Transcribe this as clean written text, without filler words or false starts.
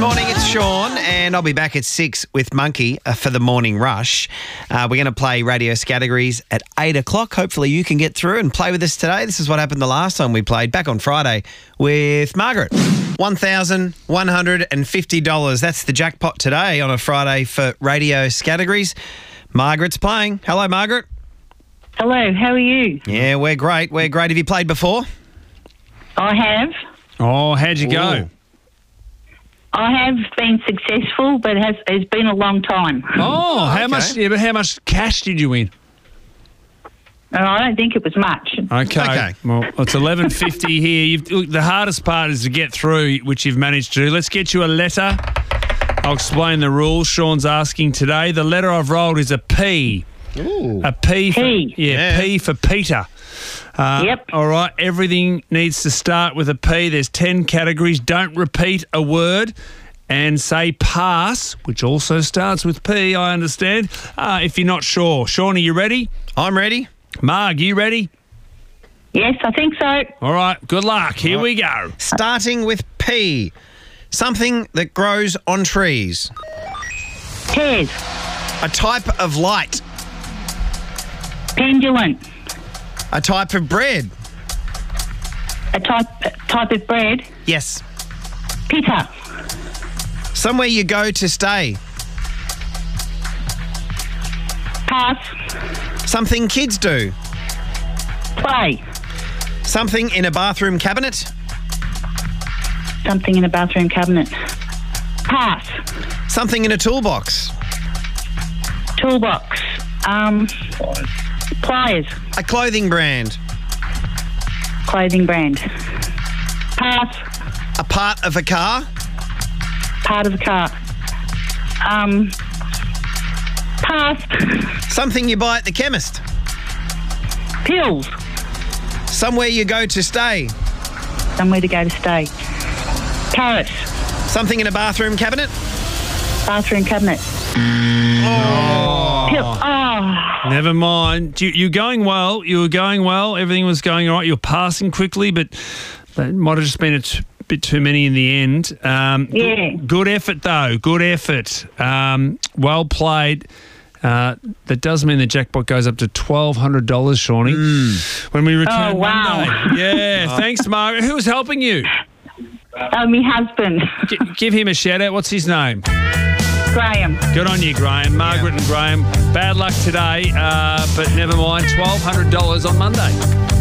morning, it's Sean, and I'll be back at 6 with Monkey for the morning rush. We're going to play radio categories at 8 o'clock. Hopefully you can get through and play with us today. This is what happened the last time we played, back on Friday with Margaret. $1,150. That's the jackpot today on a Friday for radio categories. Margaret's playing. Hello, Margaret. Hello, how are you? Yeah, we're great. We're great. Have you played before? I have. Oh, how'd you go? I have been successful, but it's been a long time. Oh, how much? Yeah, but how much cash did you win? I don't think it was much. Okay. Well, it's 11.50 here. Look, the hardest part is to get through, which you've managed to do. Let's get you a letter. I'll explain the rules. Sean's asking today. The letter I've rolled is a P. Ooh. A P. P. Yeah, P for Peter. Yep. All right. Everything needs to start with a P. There's 10 categories. Don't repeat a word. And say pass, which also starts with P, I understand, if you're not sure. Sean, are you ready? I'm ready. Marg, you ready? Yes, I think so. All right. Good luck. Here we go. Starting with P. Something that grows on trees. Pears. A type of light. Pendulum. A type of bread. A type of bread. Yes. Pita. Somewhere you go to stay. Pass. Something kids do. Play. Something in a bathroom cabinet. Something in a bathroom cabinet. Pass. Something in a toolbox. Toolbox. Pliers. A clothing brand. Clothing brand. Pass. A part of a car. Part of a car. Pass. Something you buy at the chemist. Pills. Somewhere you go to stay. Somewhere to go to stay. Carrots. Something in a bathroom cabinet. Bathroom cabinet. Pill. Oh. Never mind. You're going well. You were going well. Everything was going all right. You're passing quickly, but that might have just been a bit too many in the end. Yeah. Good effort, though. Good effort. Well played. That does mean the jackpot goes up to $1,200, Shawnee, when we return wow. Monday. Yeah, thanks, Margaret. Who was helping you? My husband. Give him a shout-out. What's his name? Graham. Good on you, Graham. Margaret and Graham. Bad luck today, but never mind. $1,200 on Monday.